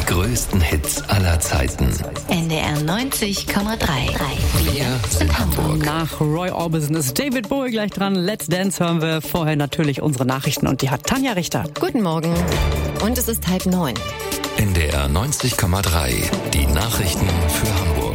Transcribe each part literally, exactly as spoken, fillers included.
größten Hits aller Zeiten. N D R neunzig Komma drei. Wir sind Hamburg. Nach Roy Orbison ist David Bowie gleich dran. Let's Dance hören wir. Vorher natürlich unsere Nachrichten und die hat Tanja Richter. Guten Morgen. Und es ist halb neun. N D R neunzig Komma drei. Die Nachrichten für Hamburg.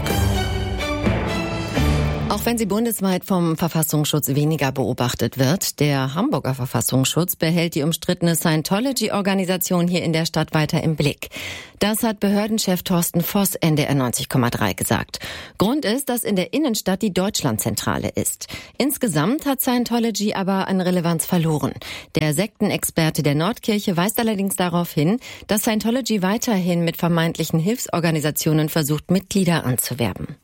Auch wenn sie bundesweit vom Verfassungsschutz weniger beobachtet wird, der Hamburger Verfassungsschutz behält die umstrittene Scientology-Organisation hier in der Stadt weiter im Blick. Das hat Behördenchef Thorsten Voss N D R neunzig Komma drei gesagt. Grund ist, dass in der Innenstadt die Deutschlandzentrale ist. Insgesamt hat Scientology aber an Relevanz verloren. Der Sektenexperte der Nordkirche weist allerdings darauf hin, dass Scientology weiterhin mit vermeintlichen Hilfsorganisationen versucht, Mitglieder anzuwerben.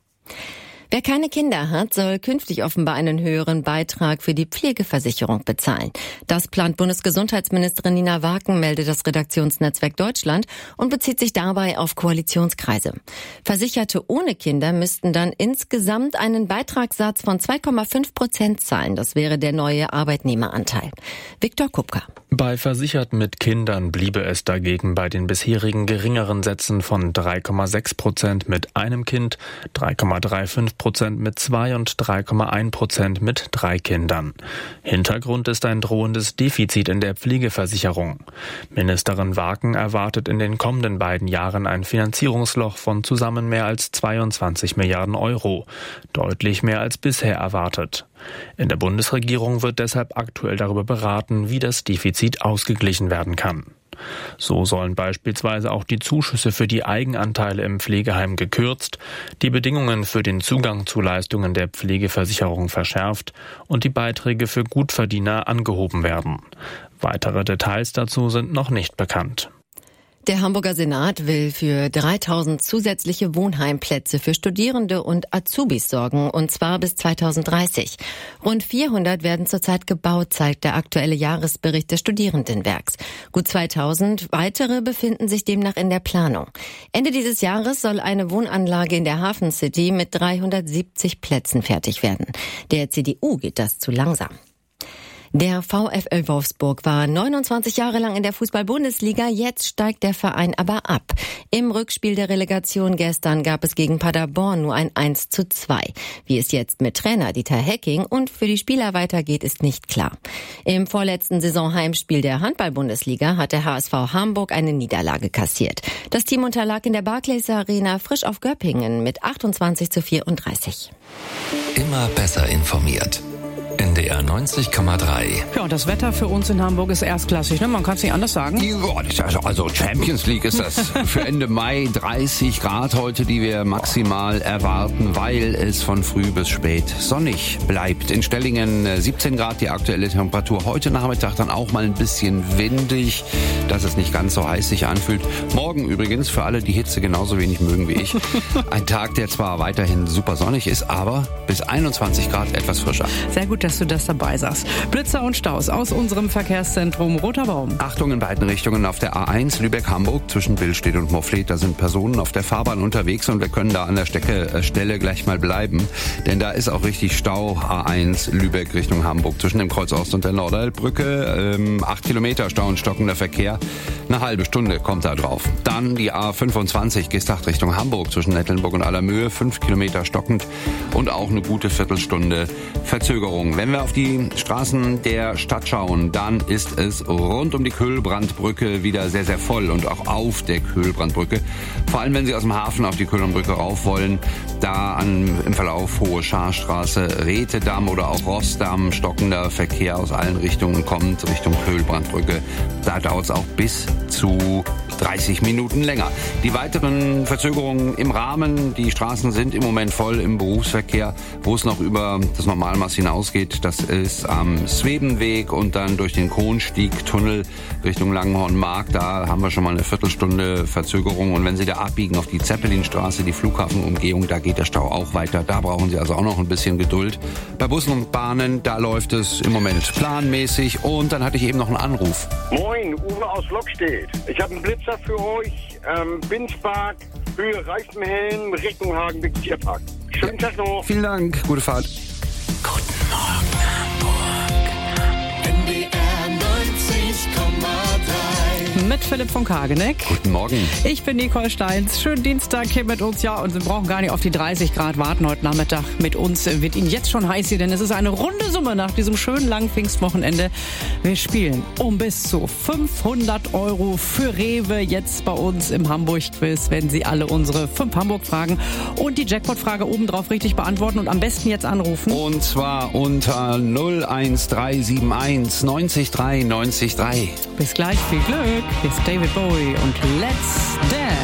Wer keine Kinder hat, soll künftig offenbar einen höheren Beitrag für die Pflegeversicherung bezahlen. Das plant Bundesgesundheitsministerin Nina Waken, meldet das Redaktionsnetzwerk Deutschland und bezieht sich dabei auf Koalitionskreise. Versicherte ohne Kinder müssten dann insgesamt einen Beitragssatz von zwei Komma fünf Prozent zahlen. Das wäre der neue Arbeitnehmeranteil. Viktor Kupka. Bei Versicherten mit Kindern bliebe es dagegen bei den bisherigen geringeren Sätzen von drei Komma sechs Prozent mit einem Kind, drei Komma fünfunddreißig Prozent mit zwei und drei Komma eins Prozent mit drei Kindern. Hintergrund ist ein drohendes Defizit in der Pflegeversicherung. Ministerin Waken erwartet in den kommenden beiden Jahren ein Finanzierungsloch von zusammen mehr als zweiundzwanzig Milliarden Euro, deutlich mehr als bisher erwartet. In der Bundesregierung wird deshalb aktuell darüber beraten, wie das Defizit ausgeglichen werden kann. So sollen beispielsweise auch die Zuschüsse für die Eigenanteile im Pflegeheim gekürzt, die Bedingungen für den Zugang zu Leistungen der Pflegeversicherung verschärft und die Beiträge für Gutverdiener angehoben werden. Weitere Details dazu sind noch nicht bekannt. Der Hamburger Senat will für dreitausend zusätzliche Wohnheimplätze für Studierende und Azubis sorgen, und zwar bis zweitausenddreißig. Rund vierhundert werden zurzeit gebaut, zeigt der aktuelle Jahresbericht des Studierendenwerks. Gut zweitausend weitere befinden sich demnach in der Planung. Ende dieses Jahres soll eine Wohnanlage in der Hafen City mit dreihundertsiebzig Plätzen fertig werden. Der C D U geht das zu langsam. Der VfL Wolfsburg war neunundzwanzig Jahre lang in der Fußball-Bundesliga, jetzt steigt der Verein aber ab. Im Rückspiel der Relegation gestern gab es gegen Paderborn nur ein eins zu zwei. Wie es jetzt mit Trainer Dieter Hecking und für die Spieler weitergeht, ist nicht klar. Im vorletzten Saisonheimspiel der Handball-Bundesliga hat der H S V Hamburg eine Niederlage kassiert. Das Team unterlag in der Barclays Arena frisch auf Göppingen mit achtundzwanzig zu vierunddreißig. Immer besser informiert. N D R neunzig Komma drei. Ja, das Wetter für uns in Hamburg ist erstklassig, ne? Man kann es nicht anders sagen. Ja, das ist also, also Champions League ist das. Für Ende Mai dreißig Grad heute, die wir maximal erwarten, weil es von früh bis spät sonnig bleibt. In Stellingen siebzehn Grad die aktuelle Temperatur. Heute Nachmittag dann auch mal ein bisschen windig, dass es nicht ganz so heiß sich anfühlt. Morgen übrigens, für alle, die Hitze genauso wenig mögen wie ich, ein Tag, der zwar weiterhin super sonnig ist, aber bis einundzwanzig Grad etwas frischer. Sehr gut, dass du das dabei sagst. Blitzer und Staus aus unserem Verkehrszentrum Roter Baum. Achtung in beiden Richtungen auf der A eins Lübeck-Hamburg zwischen Billstedt und Mofflet. Da sind Personen auf der Fahrbahn unterwegs und wir können da an der Stecke, äh, Stelle gleich mal bleiben. Denn da ist auch richtig Stau. A eins Lübeck Richtung Hamburg zwischen dem Kreuz Ost und der Norderelbrücke. Ähm, acht Kilometer Stau und stockender Verkehr. Eine halbe Stunde kommt da drauf. Dann die A fünfundzwanzig Geesthacht Richtung Hamburg zwischen Nettlenburg und Allermöhe. Fünf Kilometer stockend und auch eine gute Viertelstunde Verzögerung. Wenn wir auf die Straßen der Stadt schauen, dann ist es rund um die Köhlbrandbrücke wieder sehr, sehr voll und auch auf der Köhlbrandbrücke. Vor allem, wenn Sie aus dem Hafen auf die Köhlbrandbrücke rauf wollen, da an, im Verlauf Hohe Scharstraße, Rätedamm oder auch Rossdamm, stockender Verkehr aus allen Richtungen kommt Richtung Köhlbrandbrücke. Da dauert es auch bis zu dreißig Minuten länger. Die weiteren Verzögerungen im Rahmen, die Straßen sind im Moment voll im Berufsverkehr, wo es noch über das Normalmaß hinausgeht. Das ist am Svebenweg und dann durch den Kronstiegtunnel Richtung Langenhornmarkt. Da haben wir schon mal eine Viertelstunde Verzögerung. Und wenn Sie da abbiegen auf die Zeppelinstraße, die Flughafenumgehung, da geht der Stau auch weiter. Da brauchen Sie also auch noch ein bisschen Geduld. Bei Bussen und Bahnen, da läuft es im Moment planmäßig. Und dann hatte ich eben noch einen Anruf. Moin, Uwe aus Lockstedt. Ich habe einen Blitzer für euch. Ähm, Binspark, Höhe Reifenhelm, Richtung Hagenbeck Tierpark. Schönen Tag noch. Vielen Dank, gute Fahrt. Guten Morgen, Hamburg. N D R neunzig Komma drei. Mit mit Philipp von Kageneck. Guten Morgen. Ich bin Nicole Steins. Schönen Dienstag hier mit uns. Ja, und Sie brauchen gar nicht auf die dreißig Grad warten heute Nachmittag. Mit uns wird Ihnen jetzt schon heiß hier, denn es ist eine runde Summe nach diesem schönen langen Pfingstwochenende. Wir spielen um bis zu fünfhundert Euro für Rewe jetzt bei uns im Hamburg-Quiz, wenn Sie alle unsere fünf Hamburg-Fragen und die Jackpot-Frage obendrauf richtig beantworten und am besten jetzt anrufen. Und zwar unter null eins drei sieben eins neunzig drei neunzig drei. Bis gleich, viel Glück. Hier ist David Bowie und Let's Dance.